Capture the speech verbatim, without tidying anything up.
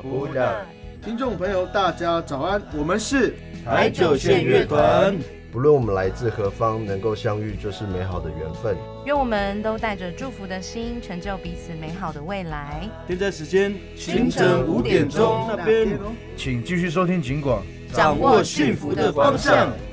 呼的。 听众朋友，大家早安，我们是台九线乐团。 不论我们来自何方，能够相遇就是美好的缘分。 愿我们都带着祝福的心，成就彼此美好的未来。 现在时间清晨五点钟那边， 请继续收听警广， 掌握幸福的方向。